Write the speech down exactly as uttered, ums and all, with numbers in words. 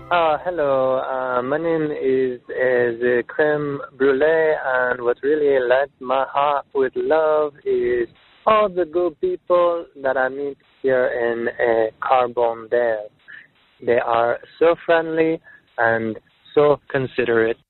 Uh, hello, uh, my name is, is uh, Creme Brulee, and what really lights my heart with love is all the good people that I meet here in uh, Carbondale. They are so friendly and so considerate.